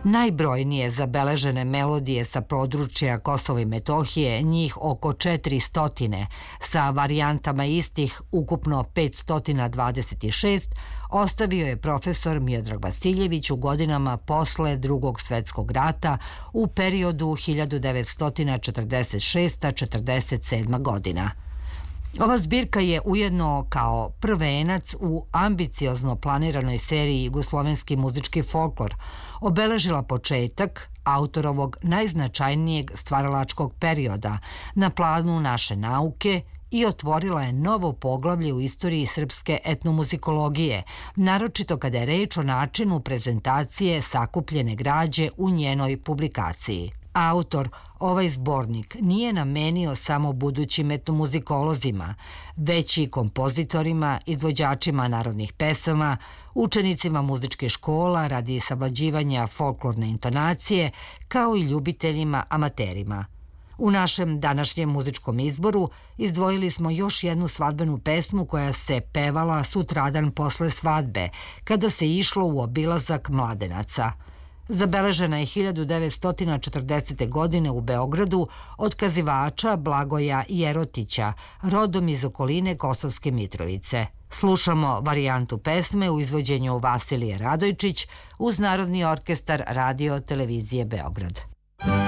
Najbrojnije zabeležene melodije sa područja Kosova i Metohije, njih oko 400, sa varijantama istih ukupno 526, ostavio je profesor Miodrag Vasiljević u godinama posle Drugog svetskog rata u periodu 1946-47 godina. Ova zbirka je ujedno kao prvenac u ambiciozno planiranoj seriji Jugoslovenski muzički folklor obeležila početak autorovog najznačajnijeg stvaralačkog perioda na planu naše nauke i otvorila je novo poglavlje u istoriji srpske etnomuzikologije, naročito kada je reč o načinu prezentacije sakupljene građe u njenoj publikaciji. Autor ovaj zbornik nije namenio samo budućim etnomuzikolozima, već i kompozitorima, izvođačima narodnih pesama, učenicima muzičkih škola radi savlađivanja folklorne intonacije, kao i ljubiteljima amaterima. U našem današnjem muzičkom izboru izdvojili smo još jednu svadbenu pesmu koja se pevala sutradan posle svadbe, kada se išlo u obilazak mladenaca. Zabeležena je 1940. godine u Beogradu od kazivača Blagoja Jerotića, rodom iz okoline Kosovske Mitrovice. Slušamo varijantu pesme u izvođenju Vasilije Radojčić uz Narodni orkestar Radio Televizije Beograd.